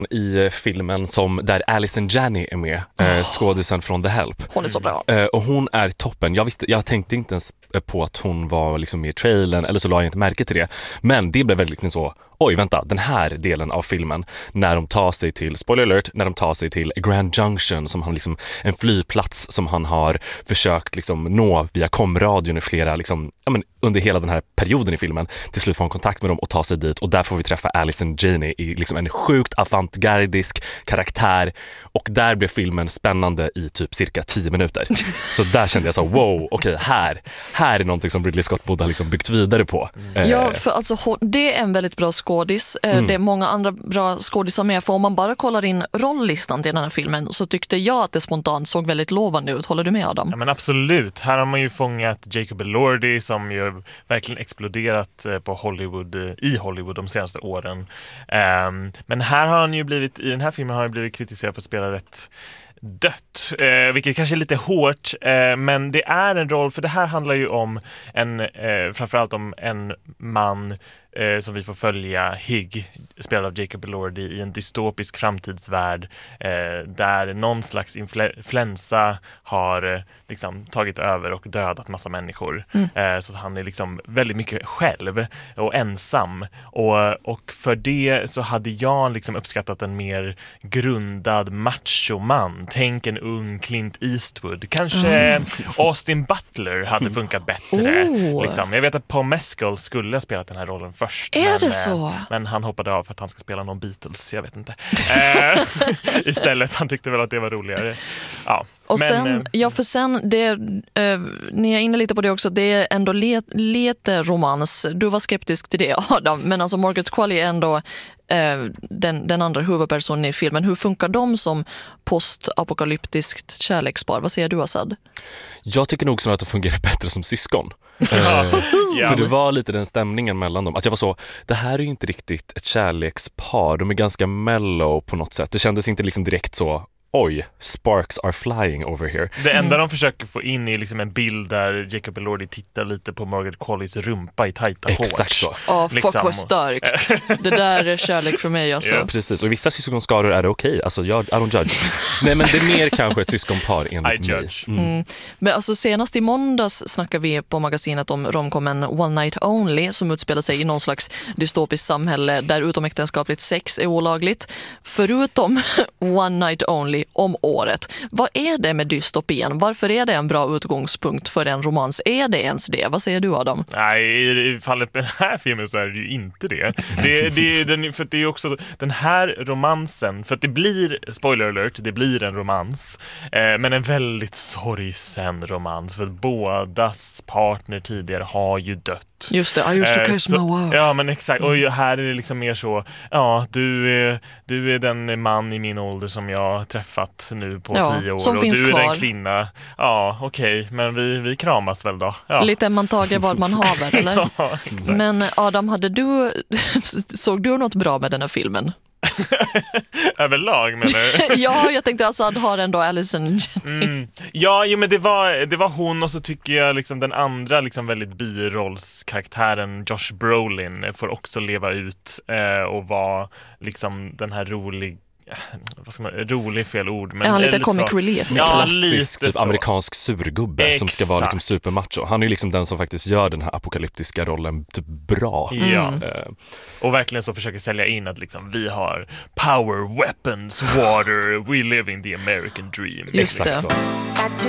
i filmen där Allison Janney är med, skådisen från The Help. Hon är så bra. Och hon är toppen. Jag tänkte inte ens på att hon var liksom med i trailern, eller så la jag inte märke till det. Men det blev väldigt så, oj vänta, den här delen av filmen när de tar sig till, spoiler alert, när de tar sig till Grand Junction, som han liksom, en flygplats som han har försökt liksom nå via komradion i flera liksom, under hela den här perioden i filmen. Till slut får han kontakt med dem och tar sig dit, och där får vi träffa Allison Janney i liksom en sjukt avantgardisk karaktär, och där blev filmen spännande i typ cirka 10 minuter. Så där kände jag så, wow, okej, här är någonting som Ridley Scott borde ha liksom byggt vidare på. Ja, för alltså det är en väldigt bra skådis. Det är många andra bra skådisar med, för om man bara kollar in rolllistan till den här filmen så tyckte jag att det spontant såg väldigt lovande ut. Håller du med, Adam? Ja, men absolut. Här har man ju fångat Jacob Elordi, som ju verkligen exploderat i Hollywood de senaste åren. Men här har han ju blivit, i den här filmen har han blivit kritiserad för att spela rätt dött, vilket kanske är lite hårt, men det är en roll, för det här handlar ju om framförallt om en man som vi får följa, Higg, spelad av Jacob Elordi, i en dystopisk framtidsvärld där någon slags influensa har liksom tagit över och dödat massa människor. Så att han är liksom väldigt mycket själv och ensam, och för det så hade jag liksom uppskattat en mer grundad machoman. Tänk en ung Clint Eastwood. Kanske Austin Butler hade funkat bättre. Liksom. Jag vet att Paul Mescal skulle ha spelat den här rollen först. Så? Men han hoppade av för att han ska spela någon Beatles, jag vet inte. Istället, han tyckte väl att det var roligare. Ja. Och sen, för sen, ni är inne lite på det också, det är ändå lite romans. Du var skeptisk till det, Adam, men alltså Margaret Qualley är ändå den andra huvudpersonen i filmen. Hur funkar de som postapokalyptiskt kärlekspar? Vad säger du, Assad? Jag tycker nog snarare att de fungerar bättre som syskon. För det var lite den stämningen mellan dem. Att jag var så, det här är ju inte riktigt ett kärlekspar. De är ganska mellow på något sätt. Det kändes inte liksom direkt så, oj, sparks are flying over here. Det enda de försöker få in är liksom en bild där Jacob Elordi tittar lite på Margaret Qualleys rumpa i tajta shorts. Exakt så. Fuck vad starkt. Det där är kärlek för mig alltså. Ja, precis. Och i vissa syskonskaror är det okej. Alltså, I don't judge. Nej, men det är mer kanske ett syskonpar enligt mig. Men alltså senast i måndags snackade vi på magasinet om romcomen One Night Only, som utspelar sig i någon slags dystopiskt samhälle där utomäktenskapligt sex är olagligt. Förutom One Night Only om året. Vad är det med dystopien? Varför är det en bra utgångspunkt för en romans? Är det ens det? Vad säger du, Adam? Nej, i fallet med den här filmen så är det ju inte det. För det är också den här romansen, för att det blir, spoiler alert, det blir en romans, men en väldigt sorgsen romans, för bådas partner tidigare har ju dött. Just det, I used to kiss my wife. Ja, men exakt. Och här är det liksom mer så, ja, du är den man i min ålder som jag träffat nu på 10 år. Som och finns du är kvar. den kvinna. Ja, okej, men vi kramas väl då. Ja. Lite man tager vad man haver, eller? Ja, exakt. Men Adam, såg du något bra med den här filmen? Överlag, menar du? Ja, jag tänkte Assad har ändå Allison Janney. Ja, men det var hon, och så tycker jag liksom den andra liksom väldigt birollskaraktären Josh Brolin får också leva ut och vara liksom den här rolig fel ord, men han lite comic relief. Klassisk typ amerikansk surgubbe som ska vara liksom supermacho. Han är ju liksom den som faktiskt gör den här apokalyptiska rollen typ bra. Ja. Och verkligen så försöker sälja in att liksom vi har power, weapons, water, we live in the American dream. Just exakt det. så. At